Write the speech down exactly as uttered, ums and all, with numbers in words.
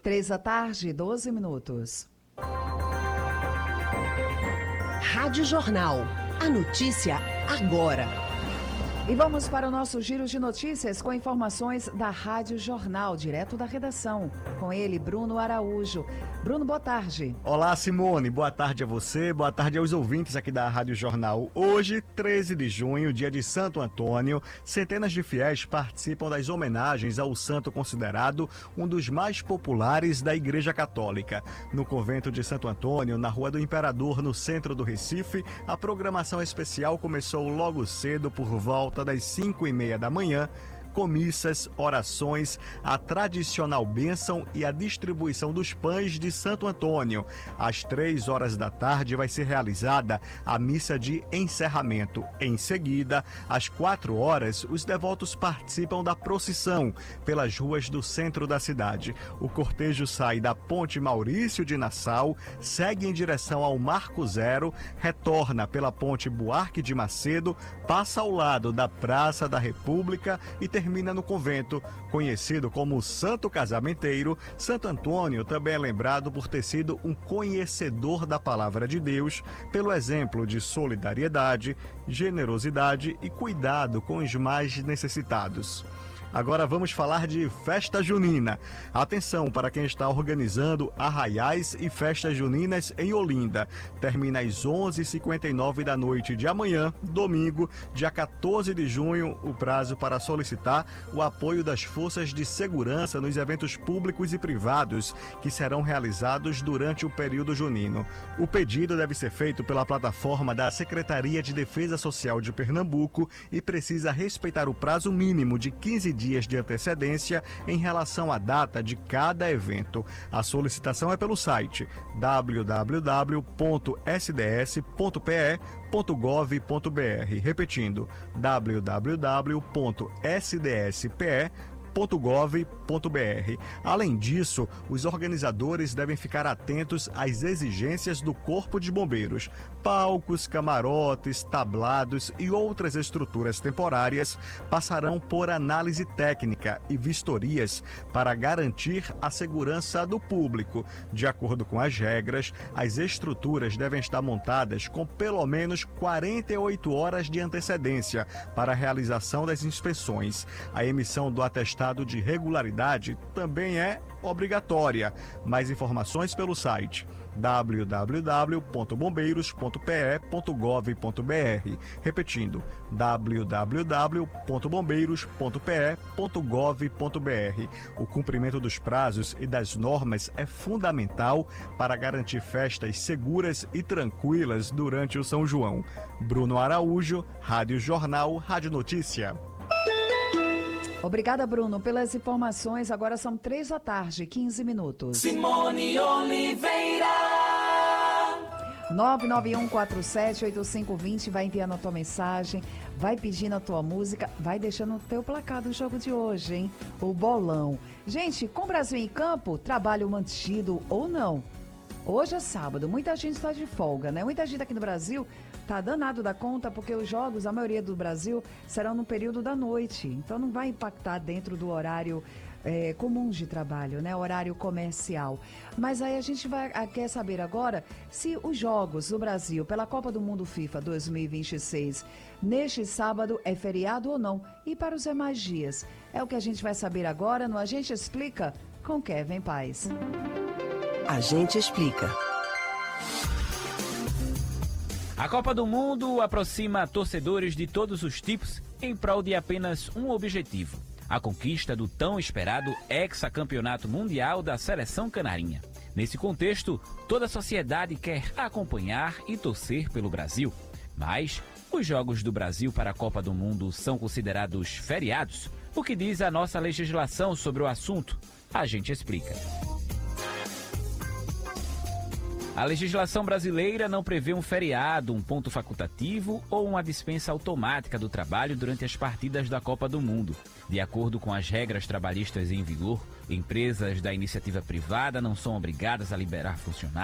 Três da tarde, doze minutos. Rádio Jornal. A notícia agora. E vamos para o nosso giro de notícias com informações da Rádio Jornal, direto da redação. Com ele, Bruno Araújo. Bruno, boa tarde. Olá, Simone. Boa tarde a você, boa tarde aos ouvintes aqui da Rádio Jornal. Hoje, treze de junho, dia de Santo Antônio, centenas de fiéis participam das homenagens ao santo considerado um dos mais populares da Igreja Católica. No convento de Santo Antônio, na Rua do Imperador, no centro do Recife, a programação especial começou logo cedo por volta das cinco e meia da manhã, com missas, orações, a tradicional bênção e a distribuição dos pães de Santo Antônio. Às três horas da tarde vai ser realizada a missa de encerramento. Em seguida, às quatro horas, os devotos participam da procissão pelas ruas do centro da cidade. O cortejo sai da Ponte Maurício de Nassau, segue em direção ao Marco Zero, retorna pela Ponte Buarque de Macedo, passa ao lado da Praça da República e termina termina no convento. Conhecido como Santo Casamenteiro, Santo Antônio também é lembrado por ter sido um conhecedor da palavra de Deus, pelo exemplo de solidariedade, generosidade e cuidado com os mais necessitados. Agora vamos falar de festa junina. Atenção para quem está organizando arraiais e festas juninas em Olinda. Termina às onze e cinquenta e nove da noite de amanhã, domingo, dia quatorze de junho, o prazo para solicitar o apoio das forças de segurança nos eventos públicos e privados que serão realizados durante o período junino. O pedido deve ser feito pela plataforma da Secretaria de Defesa Social de Pernambuco e precisa respeitar o prazo mínimo de quinze dias de antecedência em relação à data de cada evento. A solicitação é pelo site w w w ponto s d s ponto p e ponto gov ponto b r. Repetindo, w w w ponto s d s p e ponto gov ponto b r. Além disso, os organizadores devem ficar atentos às exigências do Corpo de Bombeiros. Palcos, camarotes, tablados e outras estruturas temporárias passarão por análise técnica e vistorias para garantir a segurança do público. De acordo com as regras, as estruturas devem estar montadas com pelo menos quarenta e oito horas de antecedência para a realização das inspeções. A emissão do atestado de regularidade também é obrigatória. Mais informações pelo site w w w ponto bombeiros ponto p e ponto gov ponto b r. Repetindo, w w w ponto bombeiros ponto p e ponto gov ponto b r. O cumprimento dos prazos e das normas é fundamental para garantir festas seguras e tranquilas durante o São João. Bruno Araújo, Rádio Jornal, Rádio Notícia. Obrigada, Bruno, pelas informações. Agora são três da tarde, quinze minutos. Simone Oliveira. nove nove um quatro sete oito cinco dois zero, vai enviando a tua mensagem, vai pedindo a tua música, vai deixando o teu placar do jogo de hoje, hein? O bolão. Gente, com o Brasil em campo, trabalho mantido ou não? Hoje é sábado, muita gente está de folga, né? Muita gente aqui no Brasil tá danado da conta porque os jogos, a maioria do Brasil, serão no período da noite. Então não vai impactar dentro do horário é, comum de trabalho, né? Horário comercial. Mas aí a gente vai, a, quer saber agora se os jogos do Brasil pela Copa do Mundo FIFA dois mil e vinte e seis, neste sábado, é feriado ou não. E para os demais dias? É o que a gente vai saber agora no A Gente Explica com Kevin Paz. A gente explica. A Copa do Mundo aproxima torcedores de todos os tipos em prol de apenas um objetivo: a conquista do tão esperado hexacampeonato mundial da seleção canarinha. Nesse contexto, toda a sociedade quer acompanhar e torcer pelo Brasil. Mas os Jogos do Brasil para a Copa do Mundo são considerados feriados? O que diz a nossa legislação sobre o assunto? A gente explica. A legislação brasileira não prevê um feriado, um ponto facultativo ou uma dispensa automática do trabalho durante as partidas da Copa do Mundo. De acordo com as regras trabalhistas em vigor, empresas da iniciativa privada não são obrigadas a liberar funcionários